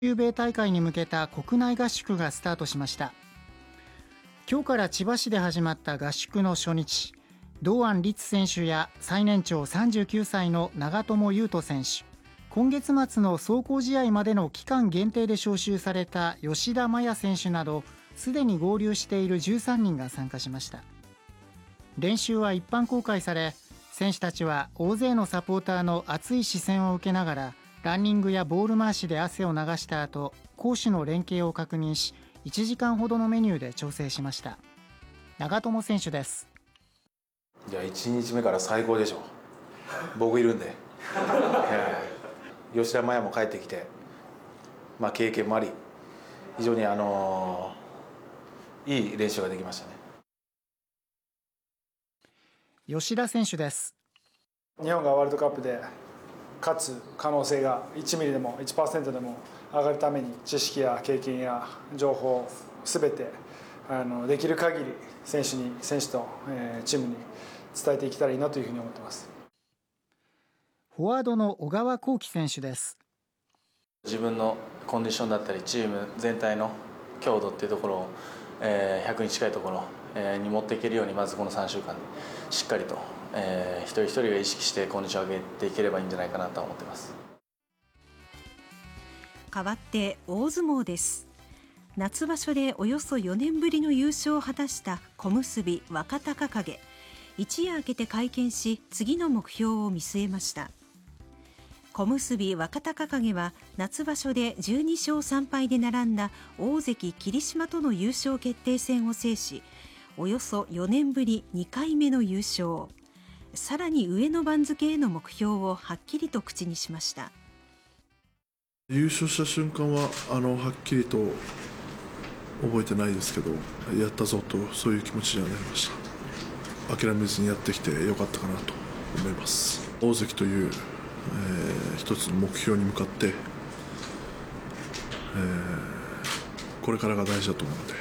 中米大会に向けた国内合宿がスタートしました。今日から千葉市で始まった合宿の初日、堂安律選手や最年長39歳の長友佑都選手、今月末の壮行試合までの期間限定で招集された吉田麻也選手など、すでに合流している13人が参加しました。練習は一般公開され、選手たちは大勢のサポーターの熱い視線を受けながら、ランニングやボール回しで汗を流した後、攻守の連携を確認し、1時間ほどのメニューで調整しました。長友選手です。 いや、1日目から最高でしょ。僕いるんで吉田麻也も帰ってきて、経験もあり、非常にいい練習ができましたね。 吉田選手です。 日本がワールドカップで勝つ可能性が1ミリでも 1% でも上がるために、知識や経験や情報すべてできる限り選手とチームに伝えていけたらいいなというふうに思っています。 フォワードの小川航基選手です。 自分のコンディションだったりチーム全体の強度っていうところを100に近いところに持っていけるように、まずこの3週間でしっかりと一人一人が意識してコンディションを上げていければいいんじゃないかなと思っています。 代わって大相撲です。夏場所でおよそ4年ぶりの優勝を果たした小結若隆景、一夜明けて会見し、次の目標を見据えました。小結若隆景は夏場所で12勝3敗で並んだ大関霧島との優勝決定戦を制し、およそ4年ぶり2回目の優勝、さらに上の番付への目標をはっきりと口にしました。 優勝した瞬間ははっきりと覚えてないですけど、やったぞと、そういう気持ちにはなりました。諦めずにやってきてよかったかなと思います。大関という、一つの目標に向かって、これからが大事だと思うので、